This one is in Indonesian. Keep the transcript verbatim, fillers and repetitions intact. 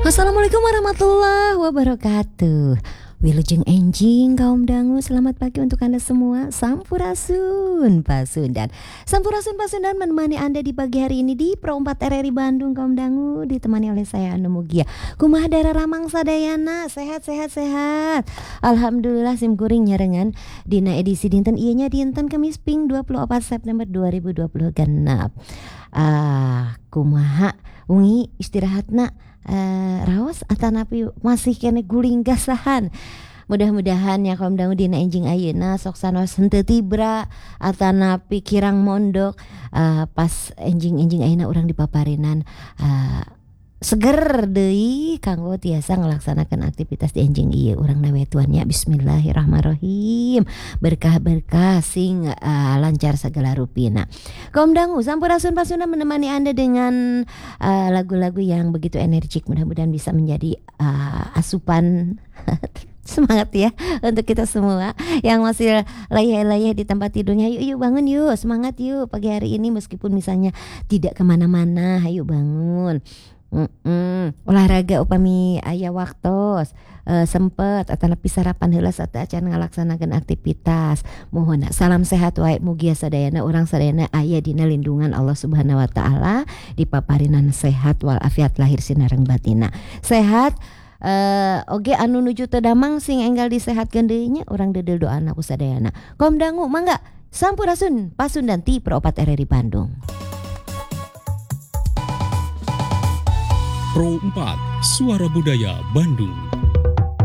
Assalamualaikum warahmatullahi wabarakatuh. Wilujeng enjing kaum dangu, selamat pagi untuk Anda semua. Sampurasun Pasundan. Sampurasun Pasundan menemani Anda di pagi hari ini di Pro empat R R I Bandung kaum dangu, ditemani oleh saya Anu Mugia. Kumaha dara ramang sadayana, sehat sehat sehat. Alhamdulillah simkuring nyarengan dina edisi dinten ieu nya dinten Kamis Ping dua puluh empat September dua ribu dua puluh genep. Ah, kumaha wengi istirahatna Uh, raos atanapi masih kene guling gasahan. Mudah-mudahan ya kaum dangu dina enjing ayeuna sok sanos henteu tibra atanapi kirang mondok uh, pas enjing-enjing ayeuna urang dipaparinan uh, seger deui kanggo tiasa ngelaksanakan aktivitas di enjing ieu urang nawetuannya. Bismillahirrahmanirrahim, berkah-berkah sing uh, lancar segala rupina. Kaum dangu, sampurasun pasuna menemani Anda dengan uh, lagu-lagu yang begitu energik, mudah-mudahan bisa menjadi uh, asupan semangat ya untuk kita semua yang masih layah-layah di tempat tidurnya. Yuk yuk bangun yuk, semangat yuk pagi hari ini meskipun misalnya tidak kemana-mana. Ayo bangun. Mm-mm. Olahraga upami aya waktos uh, sempet atau nepi sarapan heula saat acan ngalaksanakeun aktivitas. Mohon salam sehat wae mugia sadayana urang sadayana aya dina lindungan Allah Subhanahu wa taala, dipaparinan sehat walafiat lahir sinareng batina. Sehat uh, oge anu nuju teu damang sing enggal disehatkeun deui nya urang deudel doana ku sadayana. Kaum dangu mangga sampurasun Pasundan ti Pro empat R R I Bandung. Pro empat, Suara Budaya Bandung.